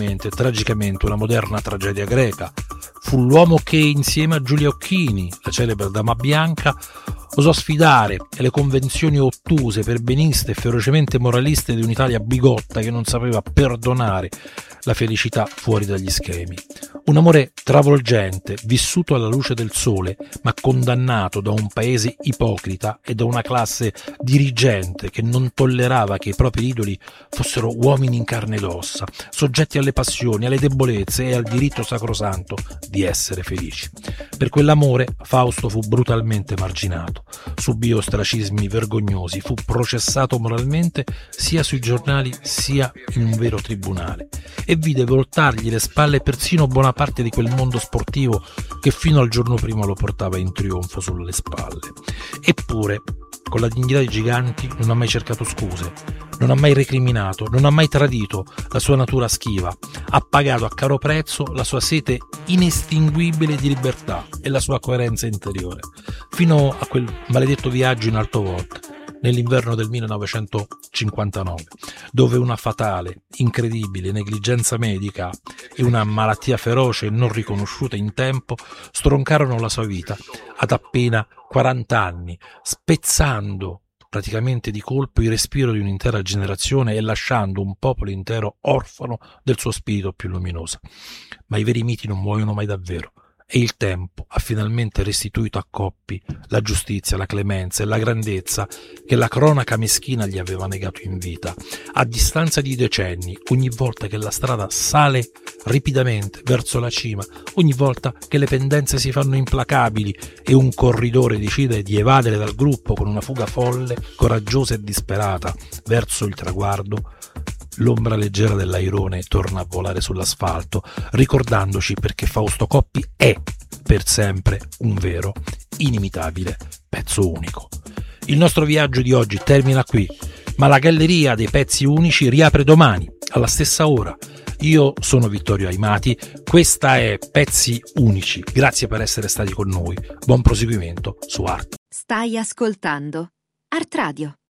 Tragicamente una moderna tragedia greca. Fu l'uomo che, insieme a Giulia Occhini, la celebre Dama Bianca, osò sfidare le convenzioni ottuse, perbeniste e ferocemente moraliste di un'Italia bigotta che non sapeva perdonare la felicità fuori dagli schemi. Un amore travolgente, vissuto alla luce del sole, ma condannato da un paese ipocrita e da una classe dirigente che non tollerava che i propri idoli fossero uomini in carne ed ossa, soggetti alle passioni, alle debolezze e al diritto sacrosanto di essere felici. Per quell'amore Fausto fu brutalmente marginato, subì ostracismi vergognosi, fu processato moralmente sia sui giornali sia in un vero tribunale e vide voltargli le spalle persino buona parte di quel mondo sportivo che fino al giorno prima lo portava in trionfo sulle spalle. Eppure, con la dignità dei giganti, non ha mai cercato scuse, non ha mai recriminato, non ha mai tradito la sua natura schiva, ha pagato a caro prezzo la sua sete inestinguibile di libertà e la sua coerenza interiore, fino a quel maledetto viaggio in Alto Volta, nell'inverno del 1959, dove una fatale, incredibile negligenza medica e una malattia feroce e non riconosciuta in tempo stroncarono la sua vita ad appena 40 anni, spezzando praticamente di colpo il respiro di un'intera generazione e lasciando un popolo intero orfano del suo spirito più luminoso. Ma i veri miti non muoiono mai davvero. E il tempo ha finalmente restituito a Coppi la giustizia, la clemenza e la grandezza che la cronaca meschina gli aveva negato in vita. A distanza di decenni, ogni volta che la strada sale ripidamente verso la cima, ogni volta che le pendenze si fanno implacabili e un corridore decide di evadere dal gruppo con una fuga folle, coraggiosa e disperata verso il traguardo, l'ombra leggera dell'airone torna a volare sull'asfalto, ricordandoci perché Fausto Coppi è per sempre un vero, inimitabile pezzo unico. Il nostro viaggio di oggi termina qui, ma la galleria dei pezzi unici riapre domani, alla stessa ora. Io sono Vittorio Aimati, questa è Pezzi Unici. Grazie per essere stati con noi. Buon proseguimento su Art. Stai ascoltando Art Radio.